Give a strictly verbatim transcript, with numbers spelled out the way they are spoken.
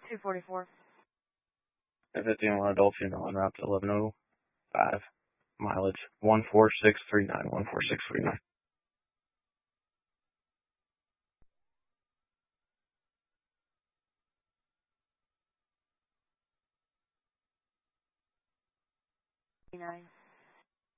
two forty-four. fifty-one adult female en route to eleven oh five. Mileage one four six three nine. one four six three nine. Nine.